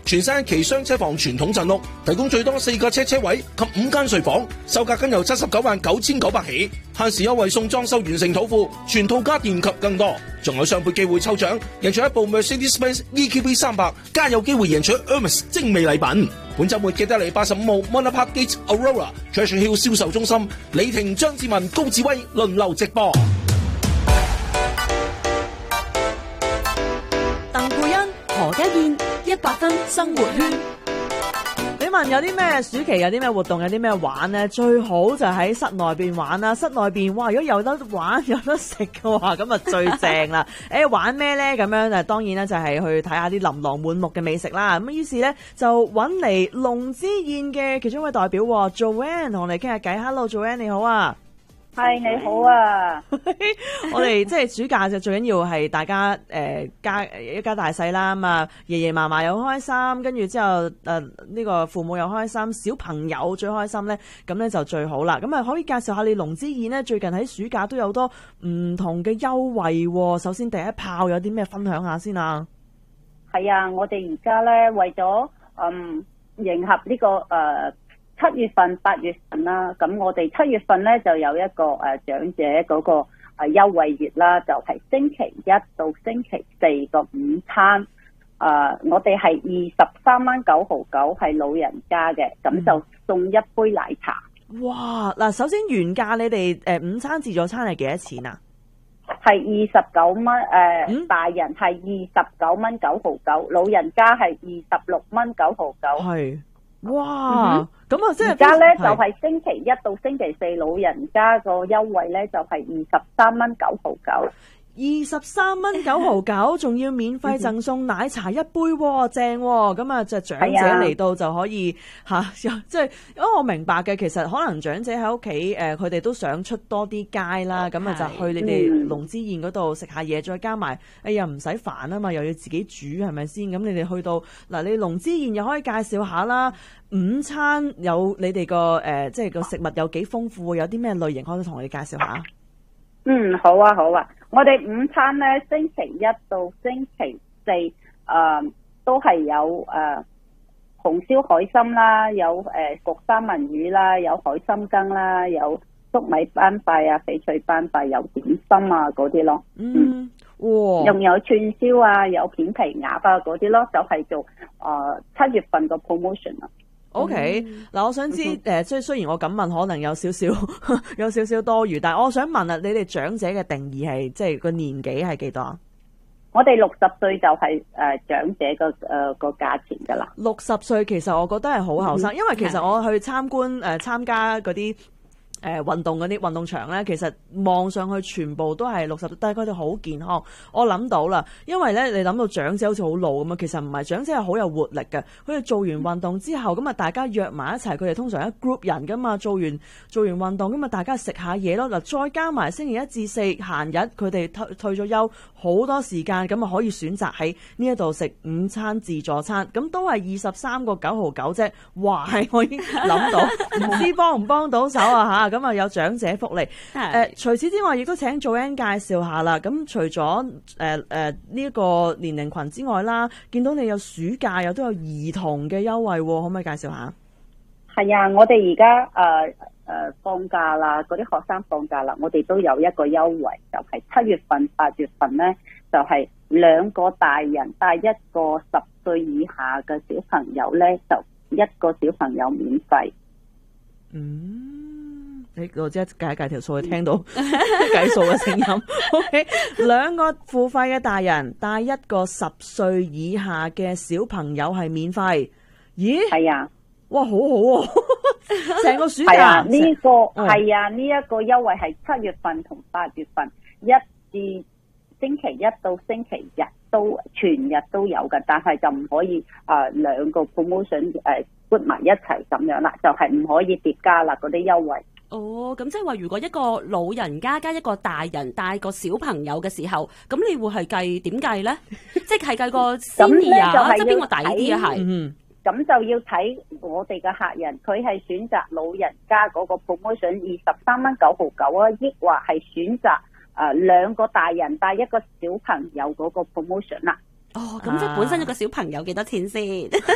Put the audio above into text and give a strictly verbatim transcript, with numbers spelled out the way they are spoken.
全新奇雙車房傳統陣屋，提供最多四架車車位及五間睡房，售價僅由七十九萬九千九百起，限時優惠送裝修完成土庫，全套家電及更多，仲有雙倍機會抽獎，贏取一部 Mercedes-Benz E Q B 三百，加有機會贏取 Hermes 精美禮品。本週末記得嚟八十五號 Manor Park Gate Aurora Treasure Hill 銷售中心，李婷、張志文、高志威輪流直播。 鄧佩欣、何家燕，一百分生活圈。 你問有啲咩暑期有啲咩活動有啲咩玩呢？最好就喺室內邊玩啦。室內邊哇，如果有得玩有得食嘅話，咁啊最正啦！誒，玩咩呢？咁樣誒，當然咧就係去睇下啲琳琅滿目嘅美食啦。咁於是咧就揾嚟龍之燕嘅其中一位代表 Joanne 同我哋傾下偈。Hello Joanne 你好啊！ 係你好啊！ 我哋即係暑假就最緊要係大家誒、呃、家一家大細啦，咁啊爺爺嫲嫲又開心，跟住之後誒呢、呃這個父母又開心，小朋友最開心咧，咁咧就最好啦。咁啊可以介紹下你龍之燕呢？最近喺暑假都有好多唔同嘅優惠。首先第一炮有啲咩分享下先啊？ 係啊，我哋而家咧為咗嗯迎合呢、這個誒。呃七月份、八月份啦，咁我哋七月份咧就有一個誒、呃、長者嗰個誒優惠月啦，就係、是、星期一到星期四個午餐，誒、呃、我哋係二十三蚊九毫九係老人家嘅，咁就送一杯奶茶。 嗯、哇！嗱，首先原價你哋誒、呃、午餐自助餐係幾多錢啊？ 係二十九蚊，誒、呃嗯、大人係二十九蚊九毫九，老人家係二十六蚊九毫九。係。哇！咁啊、嗯，即係而家咧就係、是、星期一到星期四，老人家個優惠咧就係二十三蚊九毫九。 二十三蚊九毫九，仲要免費贈送奶茶一杯，正喎！咁啊，就長者嚟到就可以嚇，即係因為我明白嘅，其實可能長者喺屋企誒，佢哋都想出多啲街啦，咁啊就去你哋龍之燕嗰度食下嘢，再加埋哎呀唔使煩啊嘛，又要自己煮係咪先？咁你哋去到嗱，你龍之燕又可以介紹下啦，午餐有你哋個誒，即係個食物有幾豐富，有啲咩類型可以同我哋介紹下？ 嗯，好啊，好啊。我哋午餐咧，星期一到星期四，誒、呃、都係有誒、呃、紅燒海參啦，有誒、呃、焗三文魚啦，有海參羹啦，有粟米斑塊啊、翡翠斑塊，有點心啊嗰啲咯。嗯，哇！仲有串燒啊，有片皮鴨啊嗰啲咯，就係、是、做誒七、呃、月份個 promotion 啊。 O K，嗱，我想知誒，即係雖然我咁問，可能有少少有少少多餘，但係我想問啊，你哋長者嘅定義係即係個年紀係幾多啊？ 我哋六十歲就係誒長者個誒個價錢噶啦。 六十歲其實我覺得係好後生，因為其實我去參觀誒參加嗰啲。誒、呃、運動嗰啲運動場咧，其實望上去全部都係六十，但係佢哋好健康。我諗到啦，因為咧你諗到長者好似好老咁啊，其實唔係，長者係好有活力嘅。佢哋做完運動之後，咁啊大家約埋一齊，佢哋通常一 group 人噶嘛，做完做完運動咁啊，大家食下嘢咯。嗱，再加埋星期一至四閒日，佢哋退退咗休，好多時間咁啊，可以選擇喺呢一度食午餐自助餐，咁都係二十三個九毫九啫。哇，我已經諗到，唔知幫唔幫到手啊嚇！咁啊有長者福利，誒、呃、除此之外，亦都請 Joanne 介紹下啦。咁除咗誒誒呢一個年齡群之外啦，見到你有暑假又都有兒童嘅優惠，可唔可以介紹下？ 係啊，我哋而家誒誒放假啦，嗰啲學生放假啦，我哋都有一個優惠，就係、是、七月份、八月份咧，就係、是、兩個大人帶一個十歲以下嘅小朋友咧，就一個小朋友免費。 嗯，你我即係計一計條數，聽到計數嘅聲音。O K， 兩個付費嘅大人帶一個十歲以下嘅小朋友係免費。咦？係啊，哇，好好喎、啊！成個暑假呢、這個係啊，呢一、嗯這個優惠係七月份同八月份，一至星期一到星期日都全日都有嘅，但係就唔可以誒兩、呃、個 promotion 誒、呃。撥埋一齊咁樣啦，就係、是、唔可以疊加啦嗰啲優惠。 哦，咁即係話，如果一個老人家加一個大人帶個小朋友嘅時候，咁你會係計點計咧？即係計個 senior 啊，即係邊個抵啲啊？係，嗯， 咁就要睇我哋嘅客人，佢係選擇老人家嗰個 promotion 二十三蚊九毫九啊，抑或係選擇誒兩個大人帶一個小朋友嗰個 promotion 啦。 哦，咁即係本身一個小朋友幾多錢先？